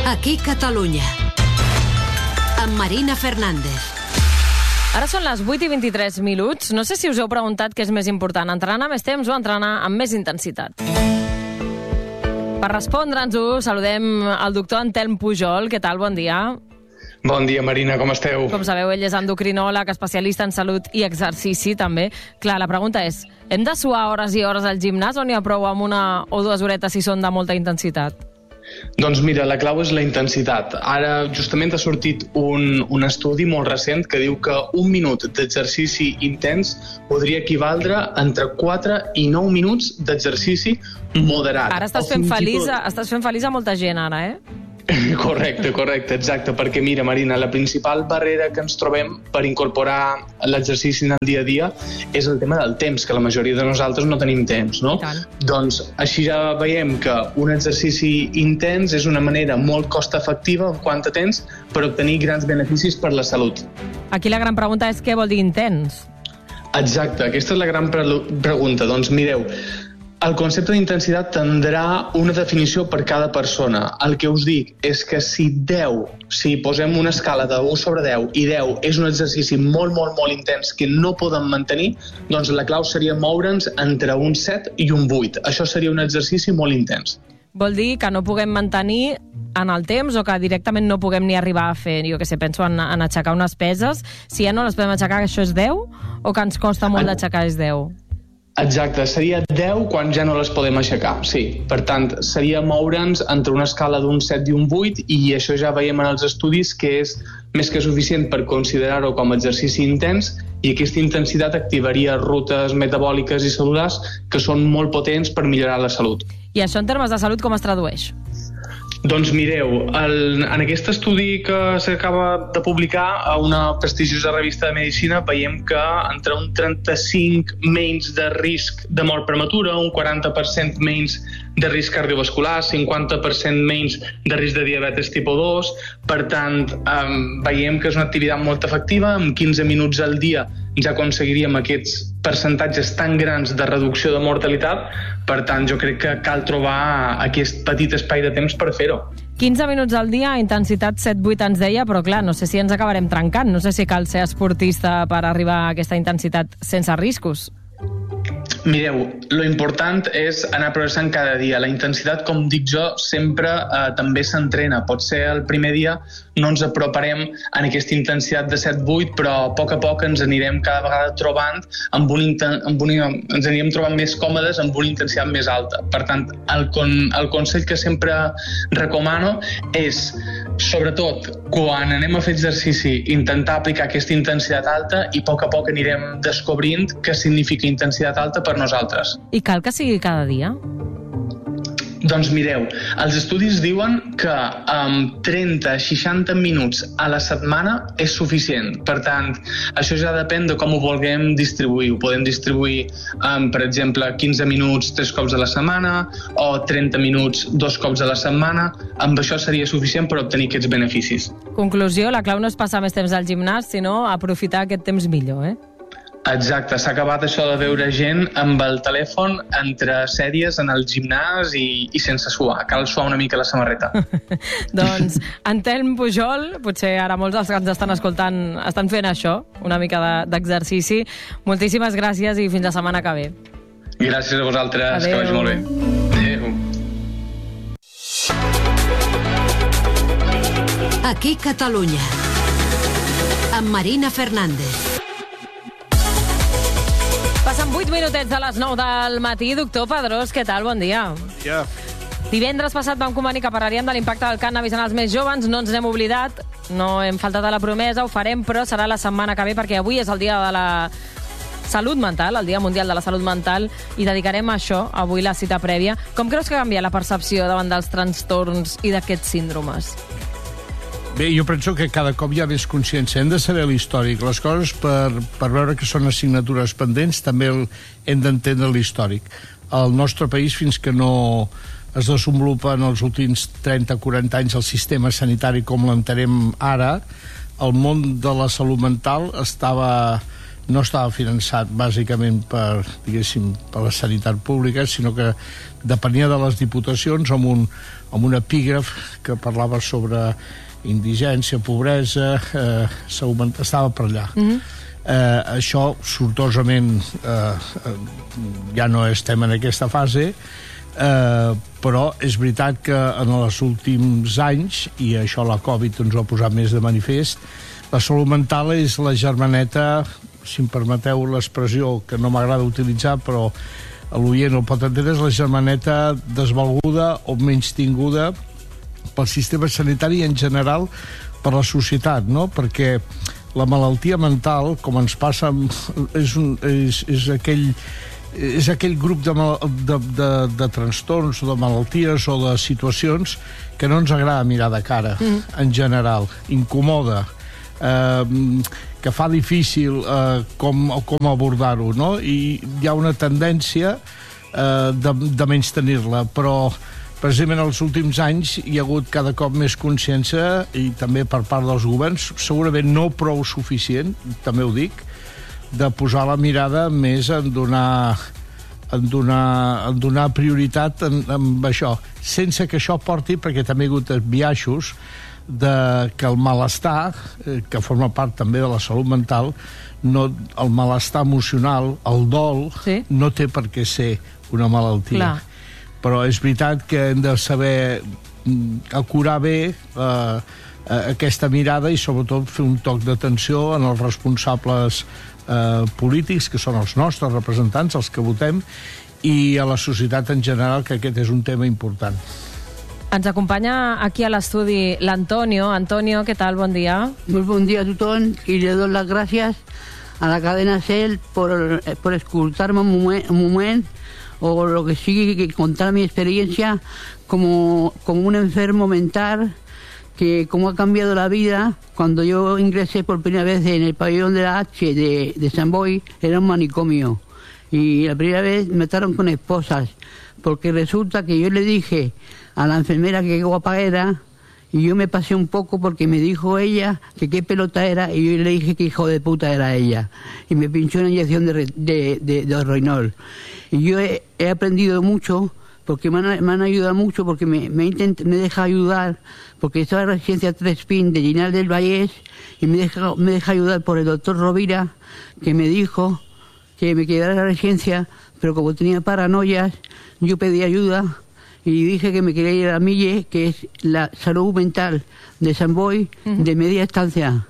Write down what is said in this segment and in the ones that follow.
Aquí Catalunya, amb Marina Fernández. Ara són les 8:23. No sé si us heu preguntat què és més important, entrenar més temps o entrenar amb més intensitat. Per respondre'ns-ho, saludem el doctor Antelm Pujol. Què tal? Bon dia. Bon dia, Marina, com esteu? Com sabeu, ell és endocrinòleg, especialista en salut i exercici, també. Clar, la pregunta és, hem de suar hores i hores al gimnàs o n'hi ha prou amb 1 o 2 horetes si són de molta intensitat? Doncs mira, la clau és la intensitat. Ara justament ha sortit un estudi molt recent que diu que 1 minut d'exercici intens podria equivaldre entre 4 i 9 minuts d'exercici moderat. Ara estàs fent feliç a molta gent, ara, eh? Correcte, exacte, perquè mira, Marina, la principal barrera que ens trobem per incorporar l'exercici en el dia a dia és el tema del temps, que la majoria de nosaltres no tenim temps, no? Doncs així ja veiem que un exercici intens és una manera molt costa-efectiva en quant a temps per obtenir grans beneficis per la salut. Aquí la gran pregunta és què vol dir intens? Exacte, aquesta és la gran pregunta. Doncs mireu, el concepte d'intensitat tindrà una definició per cada persona. El que us dic és que si posem una escala de 1 sobre 10 i 10 és un exercici molt intens que no podem mantenir, doncs la clau seria moure'ns entre un 7 i un 8. Això seria un exercici molt intens. Vol dir que no puguem mantenir en el temps o que directament no puguem ni arribar a fer, jo què sé, penso en aixecar unes peses. Si ja no les podem aixecar, això és 10? O que ens costa molt d'aixecar és 10? Exacte, seria 10 quan ja no les podem aixecar, sí. Per tant, seria moure'ns entre una escala d'un 7 i un 8 i això ja veiem en els estudis que és més que suficient per considerar-ho com a exercici intens i aquesta intensitat activaria rutes metabòliques i cel·lulars que són molt potents per millorar la salut. I això en termes de salut com es tradueix? Doncs mireu, en aquest estudi que s'acaba de publicar a una prestigiosa revista de medicina veiem que entre un 35 menys de risc de mort prematura, un 40% menys de risc cardiovascular, 50% menys de risc de diabetes tipus 2. Per tant, veiem que és una activitat molt efectiva. En 15 minuts al dia ja aconseguiríem aquests percentatges tan grans de reducció de mortalitat. Per tant, jo crec que cal trobar aquest petit espai de temps per fer-ho. 15 minuts al dia, intensitat 7-8 ens deia, però clar, no sé si ens acabarem trencant. No sé si cal ser esportista per arribar a aquesta intensitat sense riscos. Mireu, lo important és anar progressant cada dia. La intensitat, com dic jo, sempre també s'entrena. Potser el primer dia no ens aproparem en aquesta intensitat de 7-8, però a poc ens anirem cada vegada trobant ens anirem trobant més còmodes amb una intensitat més alta. Per tant, el consell que sempre recomano és, sobretot, quan anem a fer exercici, intentar aplicar aquesta intensitat alta i a poc anirem descobrint què significa intensitat alta per nosaltres. I cal que sigui cada dia? Doncs mireu, els estudis diuen que amb 30-60 minuts a la setmana és suficient. Per tant, això ja depèn de com ho vulguem distribuir. Ho podem distribuir, per exemple, 15 minuts 3 cops a la setmana o 30 minuts 2 cops a la setmana. Amb això seria suficient per obtenir aquests beneficis. Conclusió, la clau no és passar més temps al gimnàs, sinó aprofitar aquest temps millor, eh? Exacte, s'ha acabat això de veure gent amb el telèfon entre sèries en el gimnàs i sense suar. Cal suar una mica la samarreta. Doncs, Antelm Pujol, potser ara molts dels que ens estan escoltant estan fent això, una mica d'exercici. Moltíssimes gràcies i fins la setmana que ve. Gràcies a vosaltres, que vagi molt bé. Adéu. Aquí Catalunya, amb Marina Fernández. Passen 8 minutets de les 9 del matí. Doctor Pedrós, què tal? Bon dia. Ja. Divendres passat vam comunicar que parlaríem de l'impacte del cànnabis en els més joves. No ens n'hem oblidat, no hem faltat a la promesa, ho farem, però serà la setmana que ve, perquè avui és el dia de la salut mental, el Dia Mundial de la Salut Mental, i dedicarem a això, avui, la cita prèvia. Com creus que canvia la percepció davant dels trastorns i d'aquests síndromes? Bé, jo penso que cada cop hi ha més consciència. Hem de saber l'històric. Les coses, per veure que són assignatures pendents, també hem d'entendre l'històric. Al nostre país, fins que no es desenvolupa en els últims 30-40 anys el sistema sanitari com l'entenem ara, el món de la salut mental estava no estava finançat bàsicament per, diguéssim, per la sanitat pública, sinó que depenia de les diputacions amb un epígraf que parlava sobre indigència, pobresa, estava per allà. Això, sortosament, ja no estem en aquesta fase, però és veritat que en els últims anys, i això la Covid ens ho ha posat més de manifest, la salut mental és la germaneta, si em permeteu l'expressió que no m'agrada utilitzar, però l'oient el pot entendre, és la germaneta desvalguda o menys tinguda pel sistema sanitari en general, per la societat, no? Perquè la malaltia mental, com ens passa, és aquell grup de trastorns o de malalties o de situacions que no ens agrada mirar de cara, en general, incomoda, que fa difícil com abordar-ho, no? I hi ha una tendència de menystenir-la, però precisament els últims anys hi ha hagut cada cop més consciència, i també per part dels governs, segurament no prou suficient, també ho dic, de posar la mirada més en donar prioritat en això, sense que això porti, perquè també hi ha hagut biaixos, que el malestar, que forma part també de la salut mental, el malestar emocional, el dol, no té per què ser una malaltia. Clar. Però és veritat que hem de saber acurar bé aquesta mirada i sobretot fer un toc d'atenció en els responsables polítics, que són els nostres representants, els que votem, i a la societat en general, que aquest és un tema important. Ens acompanya aquí a l'estudi l'Antonio. Antonio, ¿qué tal? Bon dia. Muy buen día, Tutón, y le doy las gracias a la cadena SEL por escucharme un momento, o lo que sí, que contar mi experiencia como un enfermo mental, que cómo ha cambiado la vida. Cuando yo ingresé por primera vez en el pabellón de la H de Sant Boi, era un manicomio, y la primera vez me mataron con esposas, porque resulta que yo le dije a la enfermera que qué guapa era, y yo me pasé un poco porque me dijo ella que qué pelota era, y yo le dije que hijo de puta era ella, y me pinchó una inyección de Roinol. Y yo he aprendido mucho, porque me han ayudado mucho, porque me deja ayudar, porque estaba en la residencia 3 PIN de Llinars del Vallès, y me deja ayudar por el doctor Rovira, que me dijo que me quedara en la residencia, pero como tenía paranoias, yo pedí ayuda y dije que me quería ir a la MILLE, que es la salud mental de Sant Boi, de media estancia.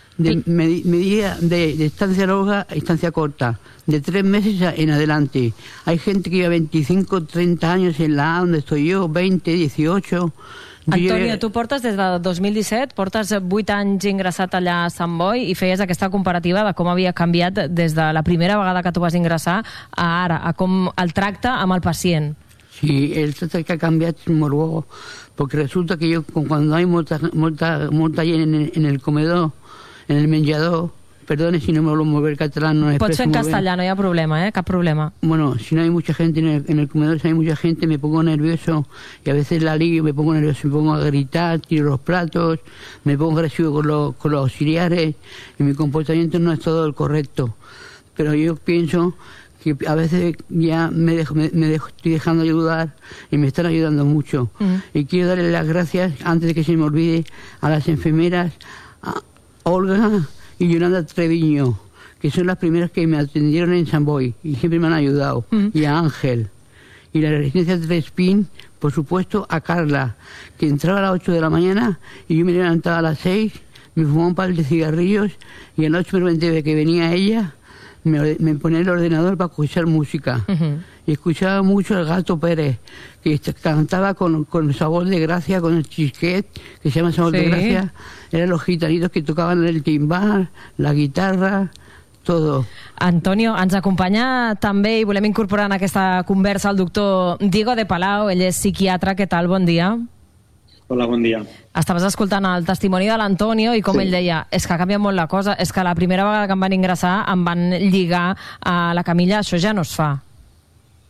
De estancia larga a estancia corta, de 3 meses en adelante. Hay gente que lleva 25, 30 años en la A, donde estoy yo, 20, 18... Antonio, tu portes des de 2017, portes 8 anys ingressat allà a Sant Boi i feies aquesta comparativa de com havia canviat des de la primera vegada que tu vas ingressar a ara, a com el tracte amb el pacient. Sí, el tracte que ha canviat és molt bo, perquè resulta que jo, quan hi ha molta gent en el comedor, en el menjador, perdone si no me hablo muy bien catalán, no Pots fer en castellà, no hi ha problema, cap problema. Bueno, si no hay mucha gente en el comedor, si hay mucha gente, me pongo nervioso, y a veces la lío, me pongo nervioso, me pongo a gritar, tiro los platos, me pongo agresivo con los auxiliares, y mi comportamiento no es todo el correcto. Pero yo pienso que a veces ya estoy dejando ayudar, y me están ayudando mucho. Y quiero darle las gracias, antes de que se me olvide, a las enfermeras, a Olga y Yolanda Treviño, que son las primeras que me atendieron en Sant Boi y siempre me han ayudado, y a Ángel. Y la residencia 3 PIN, por supuesto, a Carla, que entraba a las 8 de la mañana y yo me levantaba a las 6, me fumaba un par de cigarrillos, y a las 8:20 de que venía ella, me ponía el ordenador para escuchar música. Y escuchaba mucho al Gato Pérez, que cantaba con Sabor de Gracia, con el Chisquet, que se llama Sabor de Gracia. Eran los gitanitos que tocaven el timbal, la guitarra, todo. Antonio, ens acompanya també, i volem incorporar en aquesta conversa, el doctor Diego de Palau. Ell és psiquiatre. Què tal? Bon dia. Hola, bon dia. Estaves escoltant el testimoni de l'Antonio i com ell deia, és que ha canviat molt la cosa, és que la primera vegada que em van ingressar em van lligar a la camilla, això ja no es fa.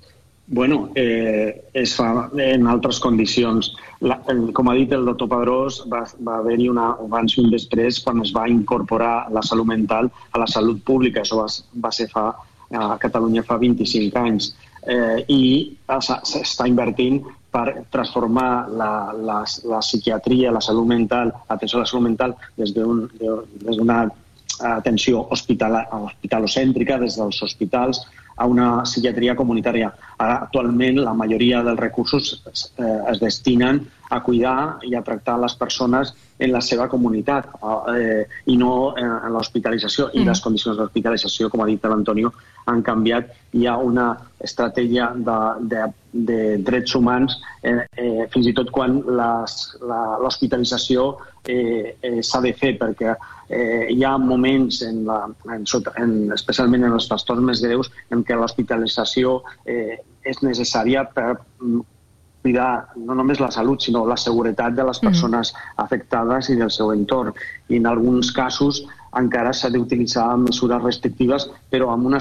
Bueno, es fa en altres condicions. Com ha dit el doctor Padrós, va haver-hi un abans i un després quan es va incorporar la salut mental a la salut pública. Això va ser a Catalunya fa 25 anys. I s'està invertint per transformar la psiquiatria, la salut mental, l'atenció a la salut mental des d'una atenció hospitalocèntrica, des dels hospitals, a una psiquiatria comunitària. Ara, actualment, la majoria dels recursos es destinen a cuidar i a tractar les persones en la seva comunitat i no en l'hospitalització. I les condicions d'hospitalització, com ha dit l'Antonio, han canviat. Hi ha una estratègia de drets humans, fins i tot quan l'hospitalització s'ha de fer, perquè hi ha moments, especialment en els trastorns més greus, en què l'hospitalització és necessària per cuidar no només la salut, sinó la seguretat de les persones afectades i del seu entorn. I en alguns casos encara s'ha d'utilitzar mesures restrictives, però amb una